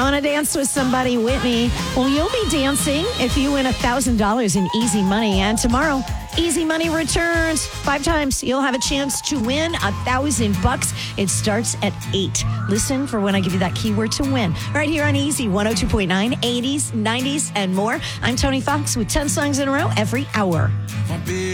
want to dance with somebody, Whitney. Well, you'll be dancing if you win $1,000 in easy money. And tomorrow, Easy Money returns 5 times. You'll have a chance to win $1,000. It starts at 8. Listen for when I give you that keyword to win. Right here on Easy 102.9, 80s, 90s, and more. I'm Tony Fox with 10 songs in a row every hour.